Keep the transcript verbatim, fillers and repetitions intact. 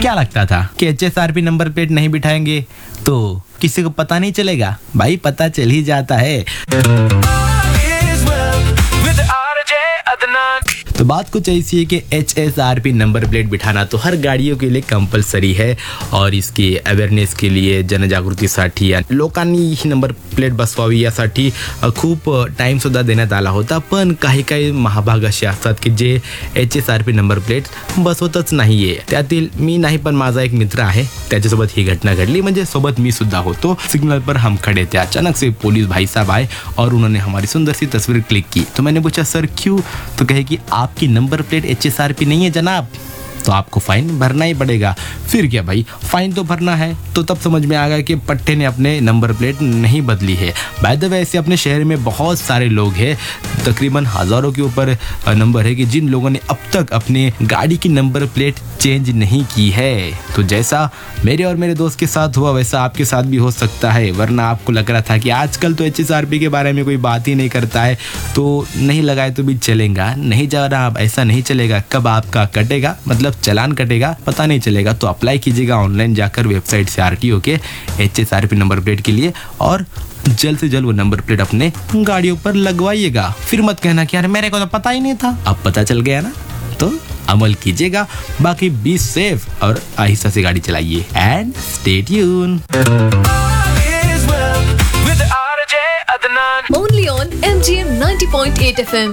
क्या लगता था कि H S R P number plate नहीं बिठाएंगे तो किसी को पता नहीं चलेगा? भाई पता चल ही जाता है। तो बात कुछ ऐसी है कि H S R P number plate बिठाना तो हर गाड़ियों के लिए कंपल्सरी है और इसकी अवेअरनेस के लिए जनजागृतीसाठी लोकांनी ही नंबर प्लेट बसवावी यासाठी खूप टाइम सुद्धा देण्यात आला होता। पण काही काही महाभाग असे असतात की जे H S R P number plate बसवतच नाहीये। त्यातील मी नाही पण माझा एक मित्र आहे, त्याच्यासोबत ही घटना घडली। म्हणजे सोबत मी सुद्धा होतो। सिग्नल पर हम खड़े थे, अचानक से पुलिस भाई साहब आए और उन्होंने हमारी सुंदर सी तस्वीर क्लिक की। तो मैंने पूछा सर क्यों? तो कहे कि आपकी number plate H S R P नहीं है जनाब, तो आपको फाइन भरना ही पड़ेगा। फिर क्या भाई, फाइन तो भरना है। तो तब समझ में आ गया कि पट्टे ने अपने नंबर प्लेट नहीं बदली है। बाय द वे ऐसे अपने शहर में बहुत सारे लोग हैं, तकरीबन हज़ारों के ऊपर नंबर है कि जिन लोगों ने अब तक अपनी गाड़ी की नंबर प्लेट चेंज नहीं की है। तो जैसा मेरे और मेरे दोस्त के साथ हुआ वैसा आपके साथ भी हो सकता है। वरना आपको लग रहा था कि आजकल तो एच एस आर पी के बारे में कोई बात ही नहीं करता है, तो नहीं लगाए तो भी चलेगा। नहीं जा रहा, अब ऐसा नहीं चलेगा। कब आपका कटेगा, मतलब चालान कटेगा, पता नहीं चलेगा। तो अप्लाई कीजिएगा ऑनलाइन जाकर वेबसाइट से आरटीओ के H S R P number plate के लिए और जल्द से जल्द वो नंबर प्लेट अपने गाड़ियों पर लगवाइएगा। फिर मत कहना कि यार मेरे को तो पता ही नहीं था। अब पता चल गया ना, तो अमल कीजिएगा। बाकी बी सेफ और आहिस्ता से गाड़ी चलाइए and stay tune. Only on M G M ninety point eight F M.